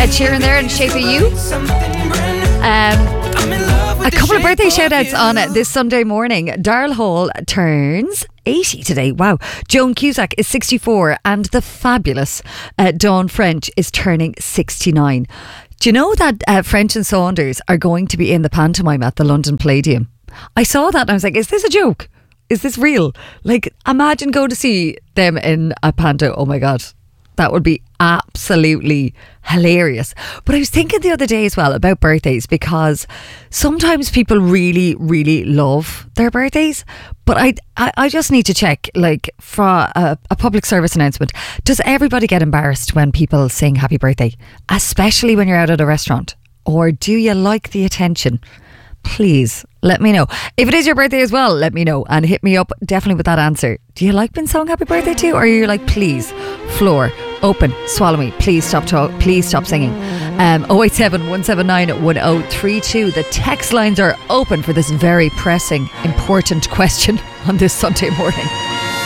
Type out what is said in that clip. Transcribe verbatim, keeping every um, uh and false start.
Ed Sheeran there in Shape of You. Um, a couple of birthday shout outs on this Sunday morning. Darrell Hall turns eighty today. Wow. Joan Cusack is sixty-four and the fabulous uh, Dawn French is turning sixty-nine. Do you know that uh, French and Saunders are going to be in the pantomime at the London Palladium? I saw that and I was like, is this a joke? Is this real? Like, imagine going to see them in a panto. Oh my God. That would be absolutely hilarious. But I was thinking the other day as well about birthdays, because sometimes people really, really love their birthdays. But I, I, I just need to check, like, for a, a public service announcement. Does everybody get embarrassed when people sing happy birthday? Especially when you're out at a restaurant? Or do you like the attention? Please let me know. If it is your birthday as well, let me know and hit me up definitely with that answer. Do you like being sung happy birthday to? Or are you like, please, floor, open, swallow me, please stop talk, please stop singing. um, oh eight seven, one seven nine, one oh three two. The text lines are open for this very pressing, important question on this Sunday morning.